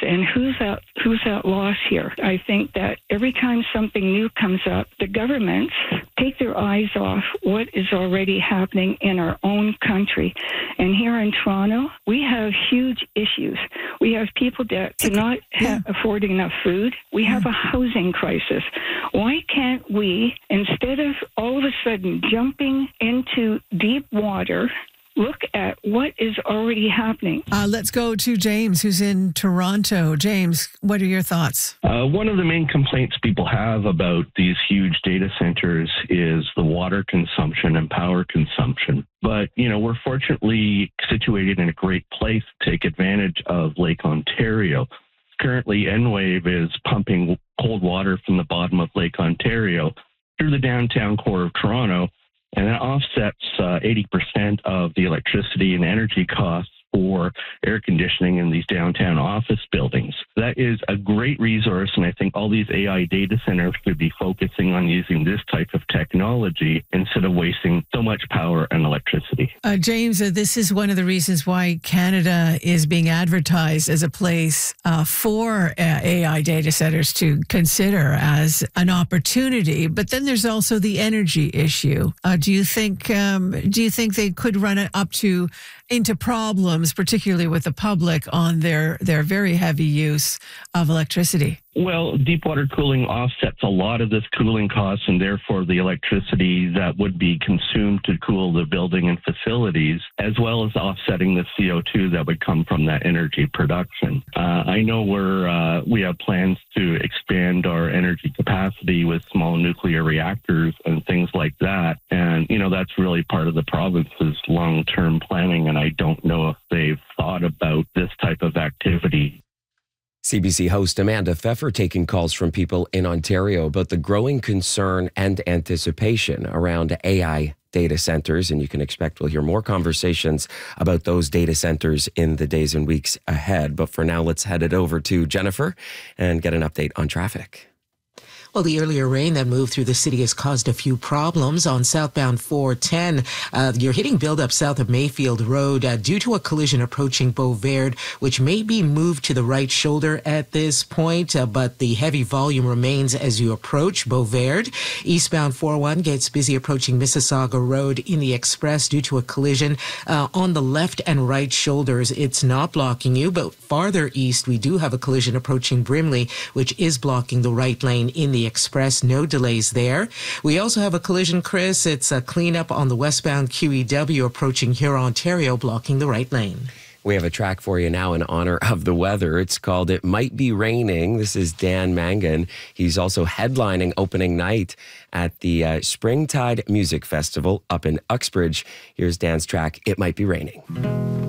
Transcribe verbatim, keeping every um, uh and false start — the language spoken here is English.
And who's at, who's at loss here? I think that every time something new comes up, the governments take their eyes off what is already happening in our own country. And here in Toronto, we have huge issues. We have people that cannot ha- afford enough food. We have a housing crisis. Why can't we, instead of all of a sudden jumping into deep water, look at what is already happening? Uh, let's go to James, who's in Toronto. James, what are your thoughts? Uh, one of the main complaints people have about these huge data centers is the water consumption and power consumption. But, you know, we're fortunately situated in a great place to take advantage of Lake Ontario. Currently, Enwave is pumping cold water from the bottom of Lake Ontario through the downtown core of Toronto, and that offsets uh, eighty percent of the electricity and energy costs for air conditioning in these downtown office buildings. That is a great resource, and I think all these A I data centers should be focusing on using this type of technology instead of wasting so much power and electricity. Uh, James, uh, this is one of the reasons why Canada is being advertised as a place uh, for uh, A I data centers to consider as an opportunity. But then there's also the energy issue. Uh, do you think um, do you think they could run it up to into problems, particularly with the public, on their, their very heavy use of electricity? Well, deep water cooling offsets a lot of this cooling costs and therefore the electricity that would be consumed to cool the building and facilities, as well as offsetting the C O two that would come from that energy production. Uh, I know we're, uh, we have plans to expand our energy capacity with small nuclear reactors and things like that. And, you know, that's really part of the province's long-term planning, and I don't know if they've thought about this type of activity. C B C host Amanda Pfeffer taking calls from people in Ontario about the growing concern and anticipation around A I data centers. And you can expect we'll hear more conversations about those data centers in the days and weeks ahead. But for now, let's head it over to Jennifer and get an update on traffic. Well, the earlier rain that moved through the city has caused a few problems on southbound four ten. Uh, you're hitting buildup south of Mayfield Road uh, due to a collision approaching Beauverde, which may be moved to the right shoulder at this point, uh, but the heavy volume remains as you approach Beauverde. Eastbound four one gets busy approaching Mississauga Road in the express due to a collision uh, on the left and right shoulders. It's not blocking you, but farther east, we do have a collision approaching Brimley, which is blocking the right lane in the express. No delays there. We also have a collision, Chris. It's a cleanup on the westbound Q E W approaching Huron, Ontario, blocking the right lane. We have a track for you now in honor of the weather. It's called It Might Be Raining. This is Dan Mangan. He's also headlining opening night at the uh, Springtide Music Festival up in Uxbridge. Here's Dan's track, It Might Be Raining.